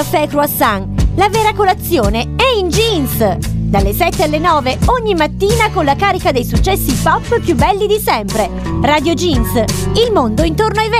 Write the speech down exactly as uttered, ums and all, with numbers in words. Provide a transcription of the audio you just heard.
Caffè Croissant, la vera colazione è in Jeans! Dalle sette alle nove ogni mattina con la carica dei successi pop più belli di sempre. Radio Jeans, il mondo intorno ai venti.